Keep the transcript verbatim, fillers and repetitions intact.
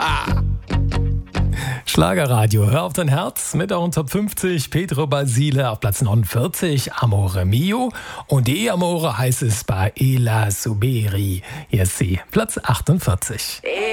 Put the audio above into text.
Schlagerradio, hör auf dein Herz mit der Top fünfzig. Pedro Basile auf Platz neunundvierzig, Amore Mio. Und die Amore heißt es bei Ela Suberi. Hier ist sie, Platz achtundvierzig.